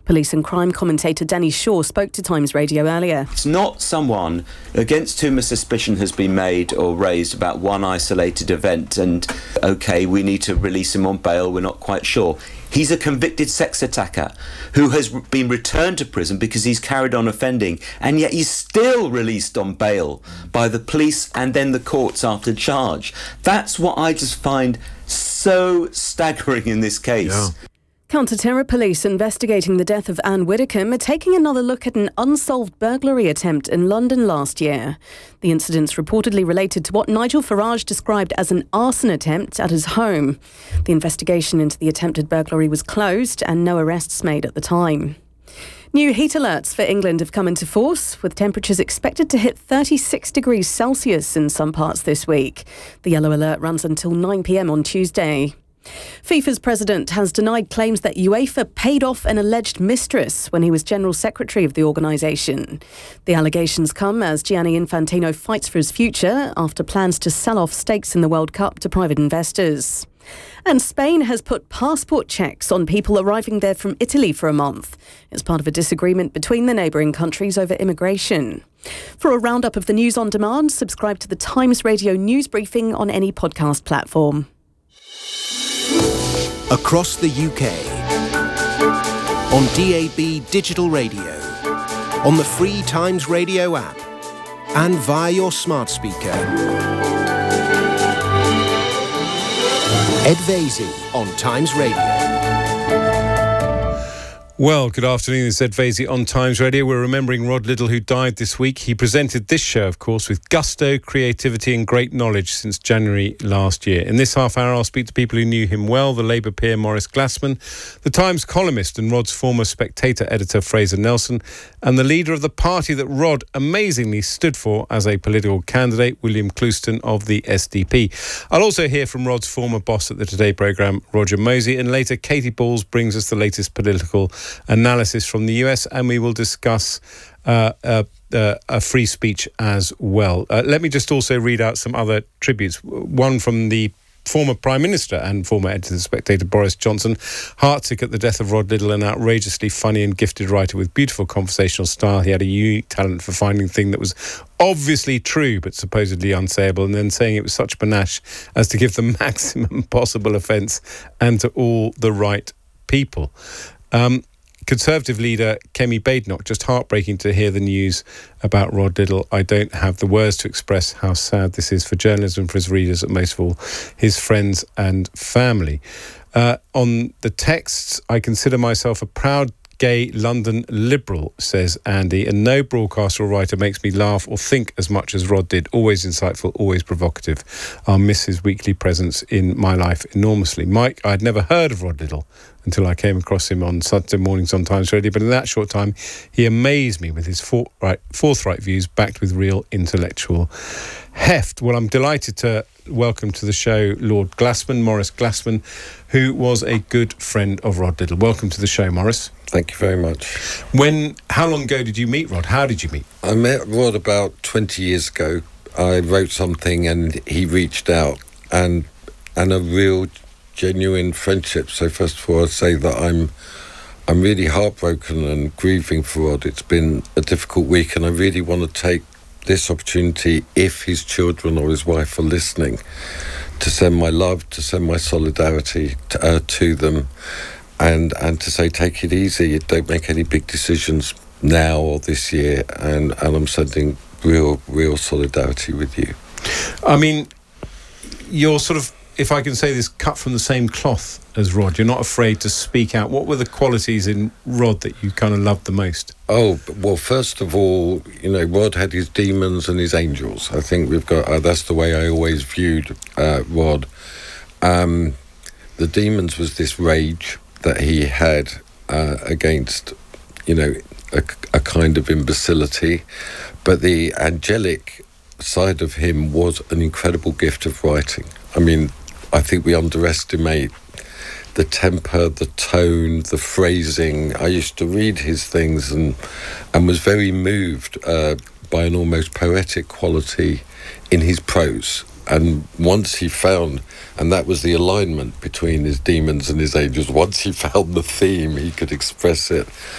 Police and crime commentator Denny Shaw spoke to Times Radio earlier. It's not someone against whom a suspicion has been made or raised about one isolated event and, OK, we need to release him on bail, we're not quite sure. He's a convicted sex attacker who has been returned to prison because he's carried on offending, and yet he's still released on bail by the police and then the courts after charge. That's what I just find so staggering in this case. Yeah. Counter-terror police investigating the death of Anne Widdecombe are taking another look at an unsolved burglary attempt in London last year. The incident's reportedly related to what Nigel Farage described as an arson attempt at his home. The investigation into the attempted burglary was closed and no arrests made at the time. New heat alerts for England have come into force, with temperatures expected to hit 36 degrees Celsius in some parts this week. The yellow alert runs until 9 p.m. on Tuesday. FIFA's president has denied claims that UEFA paid off an alleged mistress when he was General Secretary of the organisation. The allegations come as Gianni Infantino fights for his future after plans to sell off stakes in the World Cup to private investors. And Spain has put passport checks on people arriving there from Italy for a month. It's part of a disagreement between the neighbouring countries over immigration. For a roundup of the news on demand, subscribe to the Times Radio news briefing on any podcast platform. Across the UK, on DAB digital radio, on the free Times Radio app, and via your smart speaker. Ed Vaizey on Times Radio. Well, good afternoon. This is Ed Vaizey on Times Radio. We're remembering Rod Liddle, who died this week. He presented this show, of course, with gusto, creativity and great knowledge since January last year. In this half hour, I'll speak to people who knew him well, the Labour peer Maurice Glassman, the Times columnist and Rod's former Spectator editor Fraser Nelson, and the leader of the party that Rod amazingly stood for as a political candidate, William Clouston of the SDP. I'll also hear from Rod's former boss at the Today programme, Roger Mosey, and later Katie Balls brings us the latest political analysis from the US, and we will discuss a free speech as well. Let me just also read out some other tributes. One from the former Prime Minister and former editor of The Spectator, Boris Johnson, heartsick at the death of Rod Liddle, an outrageously funny and gifted writer with beautiful conversational style. He had a unique talent for finding a thing that was obviously true but supposedly unsayable, and then saying it with such panache as to give the maximum possible offence and to all the right people. Conservative leader Kemi Badenoch, just heartbreaking to hear the news about Rod Liddle. I don't have the words to express how sad this is for journalism, for his readers, and most of all, his friends and family. On the texts, I consider myself a proud gay London liberal, says Andy, and no broadcaster or writer makes me laugh or think as much as Rod did. Always insightful, always provocative. I'll miss his weekly presence in my life enormously. Mike, I'd never heard of Rod Liddle until I came across him on Saturday mornings on Times Radio, but in that short time, he amazed me with his forthright views backed with real intellectual heft. Well, I'm delighted to welcome to the show Lord Glassman, Maurice Glassman, who was a good friend of Rod Liddle. Welcome to the show, Maurice. Thank you very much. How long ago did you meet Rod? How did you meet? I met Rod about 20 years ago. I wrote something and he reached out, and a real genuine friendship. So first of all, I'd say that I'm really heartbroken and grieving for Rod. It's been a difficult week, and I really want to take this opportunity, if his children or his wife are listening, to send my love, to send my solidarity to them, and to say take it easy. Don't make any big decisions now or this year, and I'm sending real solidarity with you. I mean, you're sort of, if I can say this, cut from the same cloth as Rod. You're not afraid to speak out. What were the qualities in Rod that you kind of loved the most? Oh, well, first of all, Rod had his demons and his angels. I think we've got, that's the way I always viewed Rod. The demons was this rage that he had against, a kind of imbecility. But the angelic side of him was an incredible gift of writing. I mean, I think we underestimate the temper, the tone, the phrasing. I used to read his things and was very moved by an almost poetic quality in his prose. And once he found, and that was the alignment between his demons and his angels, once he found the theme, he could express it